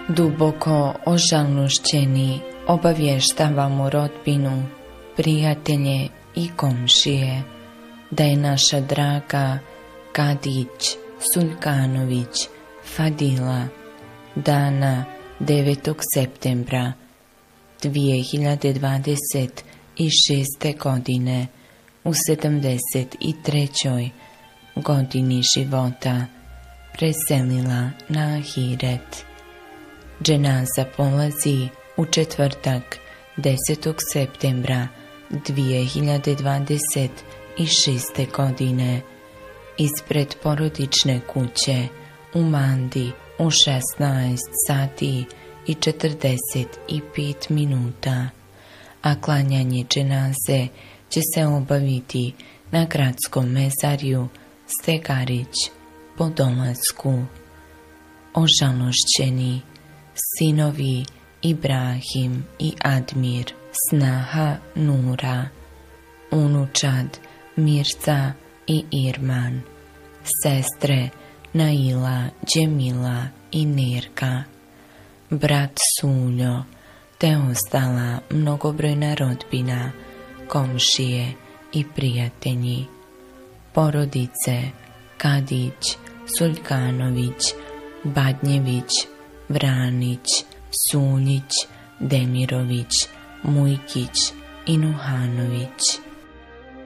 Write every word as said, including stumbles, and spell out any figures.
Duboko ožalošćeni obavještavamo rodbinu, prijatelje i komšije da je naša draga Kadić Sulkanović Fadila dana devetog septembra dvije hiljade dvadeset šeste. godine u sedamdeset trećoj godini života preselila na ahiret. Dženaza polazi u četvrtak desetog septembra dvije hiljade dvadeset šeste. godine ispred porodične kuće u Mandi u šesnaest sati i četrdeset pet minuta, a klanjanje dženaze će se obaviti na gradskom mezarju Stegarić po dolasku. Ožalošćeni sinovi Ibrahim i Admir, snaha Nura, unučad Mirza i Irman, sestre Naila, Džemila i Nerka, brat Suljo, te ostala mnogobrojna rodbina, komšije i prijatelji, porodice Kadić, Sulkanović, Badnjević, Vranić, Suljić, Demirović, Mujkić i Nuhanović.